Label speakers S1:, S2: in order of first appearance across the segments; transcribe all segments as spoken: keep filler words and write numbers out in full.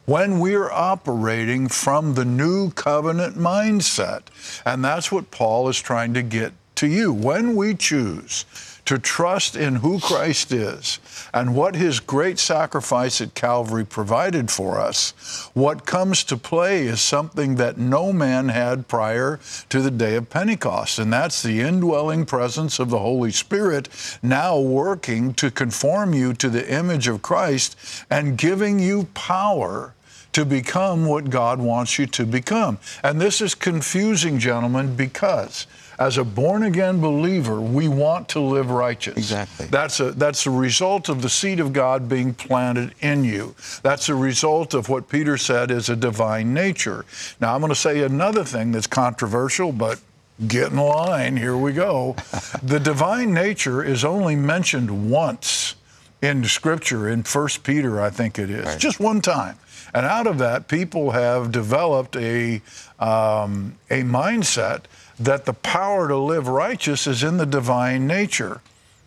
S1: when we're operating from the new covenant mindset. And that's what Paul is trying to get to you. When we choose to trust in who Christ is and what his great sacrifice at Calvary provided for us, what comes to play is something that no man had prior to the day of Pentecost, and that's the indwelling presence of the Holy Spirit now working to conform you to the image of Christ and giving you power to become what God wants you to become. And this is confusing, gentlemen, because as a born-again believer, we want to live righteous.
S2: Exactly.
S1: That's a that's a result of the seed of God being planted in you. That's a result of what Peter said is a divine nature. Now, I'm going to say another thing that's controversial, but get in line. Here we go. The divine nature is only mentioned once in Scripture, in First Peter, I think it is,
S2: right.
S1: Just one time. And out of that, people have developed a um, a mindset that the power to live righteous is in the divine nature.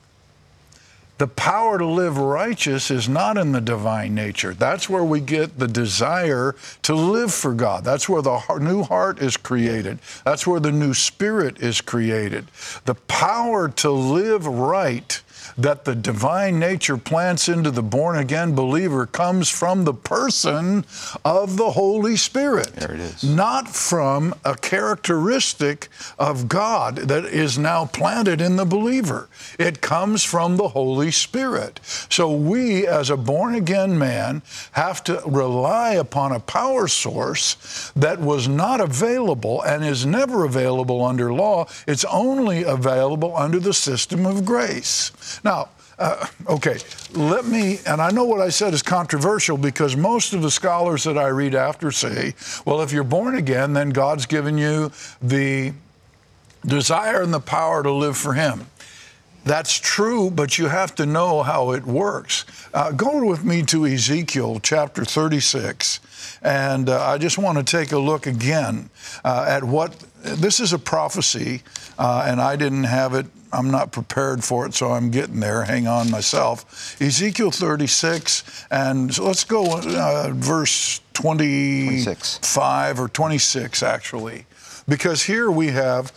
S1: The power to live righteous is not in the divine nature. That's where we get the desire to live for God. That's where the new heart is created. That's where the new spirit is created. The power to live right that the divine nature plants into the born-again believer comes from the person of the Holy Spirit.
S2: There it is.
S1: Not from a characteristic of God that is now planted in the believer. It comes from the Holy Spirit. So we, as a born-again man, have to rely upon a power source that was not available and is never available under law. It's only available under the system of grace. Now, uh, okay, let me, and I know what I said is controversial because most of the scholars that I read after say, well, if you're born again, then God's given you the desire and the power to live for Him. That's true, but you have to know how it works. Uh, go with me to Ezekiel chapter thirty-six, and uh, I just want to take a look again uh, at what, this is a prophecy, uh, and I didn't have it, I'm not prepared for it, so I'm getting there. Hang on myself. Ezekiel thirty-six, and so let's go uh, verse twenty-five or twenty-six, actually. Because here we have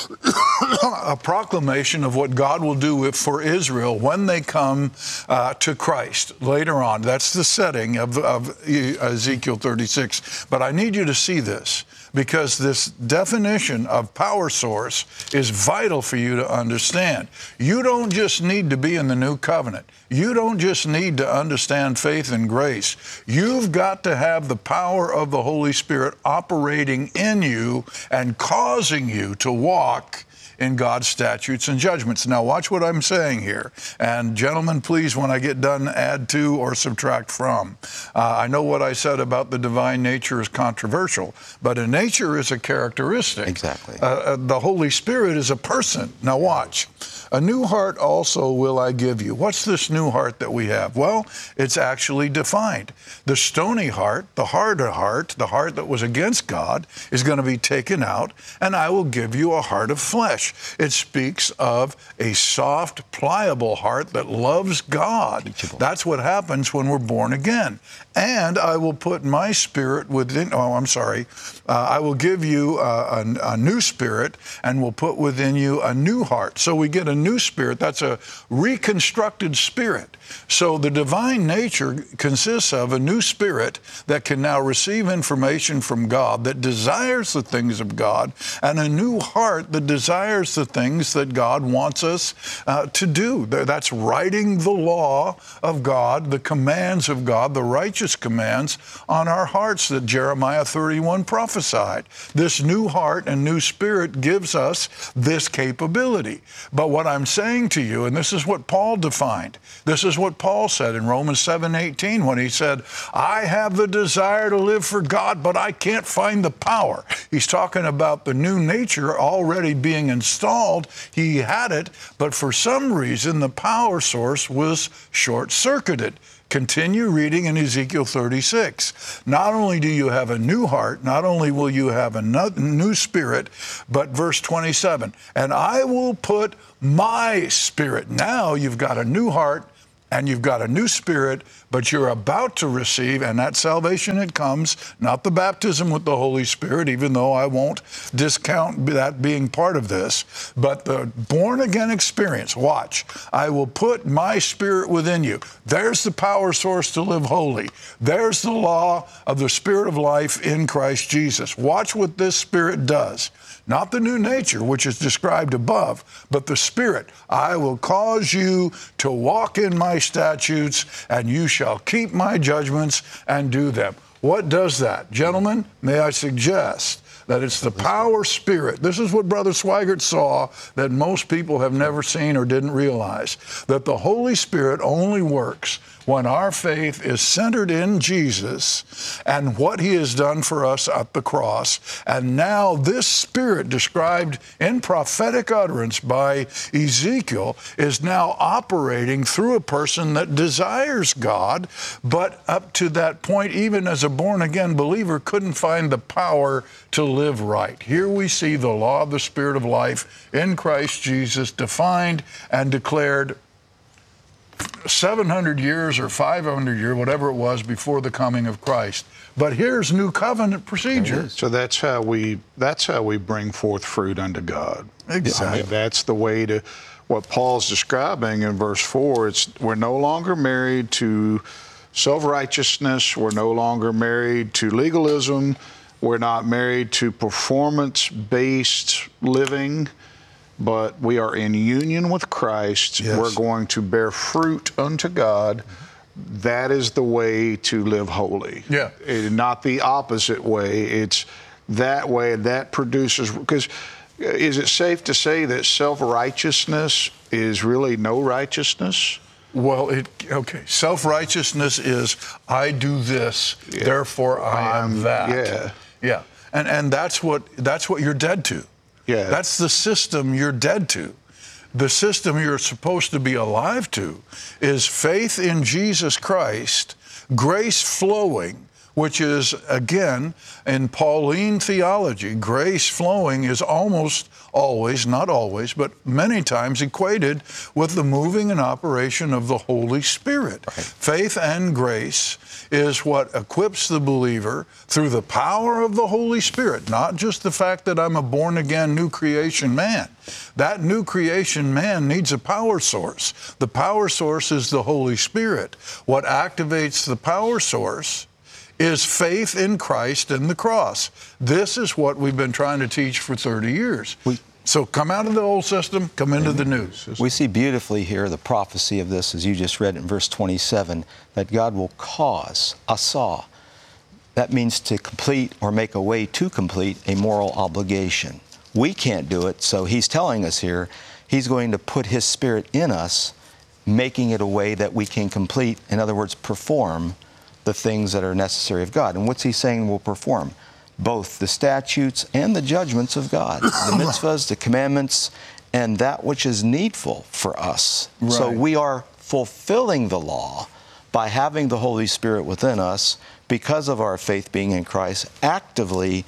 S1: a proclamation of what God will do with, for Israel when they come uh, to Christ later on. That's the setting of, of Ezekiel thirty-six. But I need you to see this, because this definition of power source is vital for you to understand. You don't just need to be in the new covenant. You don't just need to understand faith and grace. You've got to have the power of the Holy Spirit operating in you and causing you to walk in God's statutes and judgments. Now watch what I'm saying here. And gentlemen, please, when I get done, add to or subtract from. Uh, I know what I said about the divine nature is controversial, but a nature is a characteristic.
S2: Exactly.
S1: Uh, uh, the Holy Spirit is a person. Now watch. A new heart also will I give you. What's this new heart that we have? Well, it's actually defined. The stony heart, the hard heart, the heart that was against God, is going to be taken out, and I will give you a heart of flesh. It speaks of a soft, pliable heart that loves God.
S2: Teachable.
S1: That's what happens when we're born again. And I will put my spirit within, oh, I'm sorry, uh, I will give you a, a, a new spirit and will put within you a new heart. So we get a new spirit. That's a reconstructed spirit. So the divine nature consists of a new spirit that can now receive information from God, that desires the things of God, and a new heart that desires the things that God wants us uh, to do. That's writing the law of God, the commands of God, the righteous commands on our hearts that Jeremiah thirty-one prophesied. This new heart and new spirit gives us this capability. But what I'm saying to you, and this is what Paul defined, this is what Paul said in Romans seven eighteen when he said, I have the desire to live for God, but I can't find the power. He's talking about the new nature already being installed. He had it, but for some reason the power source was short-circuited. Continue reading in Ezekiel thirty-six. Not only do you have a new heart, not only will you have a new spirit, but verse twenty-seven, and I will put my spirit. Now you've got a new heart and you've got a new spirit, but you're about to receive, and that salvation it comes, not the baptism with the Holy Spirit, even though I won't discount that being part of this, but the born-again experience. Watch, I will put my Spirit within you. There's the power source to live holy. There's the law of the Spirit of life in Christ Jesus. Watch what this Spirit does. Not the new nature, which is described above, but the Spirit. I will cause you to walk in my statutes, and you shall keep my judgments and do them. What does that? Gentlemen, may I suggest that it's the power Spirit. This is what Brother Swigert saw that most people have never seen or didn't realize, that the Holy Spirit only works when our faith is centered in Jesus and what he has done for us at the cross. And now this Spirit, described in prophetic utterance by Ezekiel, is now operating through a person that desires God, but up to that point, even as a born-again believer, couldn't find the power to live right. Here we see the law of the Spirit of life in Christ Jesus defined and declared seven hundred years or five hundred years, whatever it was, before the coming of Christ. But here's new covenant procedure.
S2: So that's how we that's how we bring forth fruit unto God.
S1: Exactly.
S2: I mean, that's the way to what Paul's describing in verse four. It's we're no longer married to self-righteousness. We're no longer married to legalism. We're not married to performance-based living, but we are in union with Christ.
S1: Yes.
S2: We're going to bear fruit unto God. That is the way to live holy.
S1: Yeah.
S2: It, not the opposite way. It's that way, and that produces, because is it safe to say that self-righteousness is really no righteousness?
S1: Well, it, okay, self-righteousness is, I do this,
S2: Yeah.
S1: therefore I am
S2: Um,
S1: that.
S2: yeah.
S1: Yeah, and, and that's what that's what you're dead to.
S2: Yeah.
S1: That's the system you're dead to. The system you're supposed to be alive to is faith in Jesus Christ, grace flowing, which is, again, in Pauline theology, grace flowing is almost always, not always, but many times equated with the moving and operation of the Holy Spirit. Right. Faith and grace is what equips the believer through the power of the Holy Spirit, not just the fact that I'm a born-again new creation man. That new creation man needs a power source. The power source is the Holy Spirit. What activates the power source is faith in Christ and the cross. This is what we've been trying to teach for thirty years. We, so come out of the old system, come into the new system.
S3: We see beautifully here the prophecy of this, as you just read in verse twenty-seven, that God will cause, asa. That means to complete or make a way to complete a moral obligation. We can't do it, so he's telling us here, he's going to put his Spirit in us, making it a way that we can complete, in other words, perform the things that are necessary of God. And what's he saying will perform? Both the statutes and the judgments of God, the mitzvahs, the commandments, and that which is needful for us. Right. So we are fulfilling the law by having the Holy Spirit within us because of our faith being in Christ, actively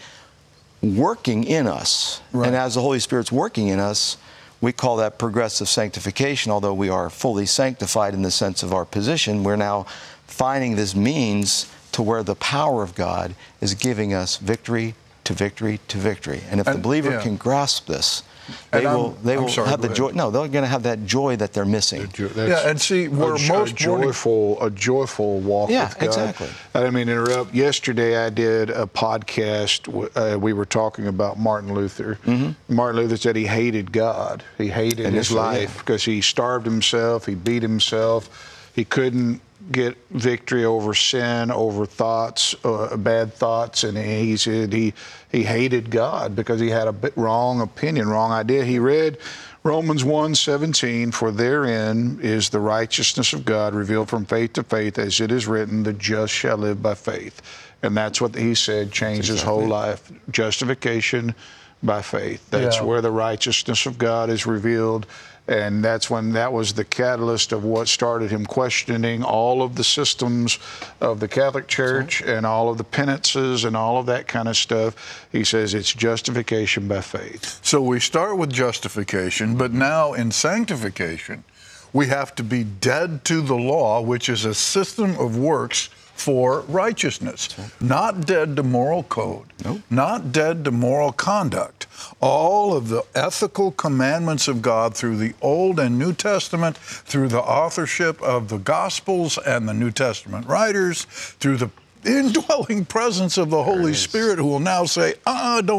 S3: working in us. Right. And as the Holy Spirit's working in us, we call that progressive sanctification. Although we are fully sanctified in the sense of our position, we're now finding this means to where the power of God is giving us victory to victory to victory. And if and, the believer yeah. can grasp this, they and will they I'm will sorry, have the joy. No, they're going to have that joy that they're missing.
S1: The yeah, and see, we're
S2: a,
S1: most
S2: a joyful, a joyful walk
S3: yeah,
S2: with God.
S3: Exactly.
S2: I didn't mean to interrupt. Yesterday, I did a podcast. Uh, we were talking about Martin Luther. Mm-hmm. Martin Luther said he hated God. He hated Initially, his life because yeah. he starved himself. He beat himself. He couldn't get victory over sin, over thoughts, uh, bad thoughts, and he said he he hated God because he had a bit wrong opinion, wrong idea. He read Romans one seventeen, for therein is the righteousness of God revealed from faith to faith, as it is written, the just shall live by faith. And that's what he said changed exactly. his whole life. Justification by faith. That's yeah. where the righteousness of God is revealed. And that's when that was the catalyst of what started him questioning all of the systems of the Catholic Church and all of the penances and all of that kind of stuff. He says it's justification by faith.
S1: So we start with justification, but now in sanctification, We have to be dead to the law, which is a system of works for righteousness, right. Not dead to moral code, nope. Not dead to moral conduct. All of the ethical commandments of God through the Old and New Testament, through the authorship of the Gospels and the New Testament writers, through the indwelling presence of the Holy Spirit, who will now say, uh-uh, don't